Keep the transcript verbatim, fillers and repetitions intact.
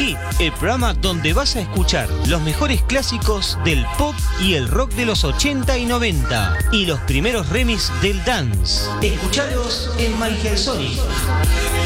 Hit, el programa donde vas a escuchar los mejores clásicos del pop y el rock de los ochenta y noventa y los primeros remix del dance. Escuchalos en My Sonic.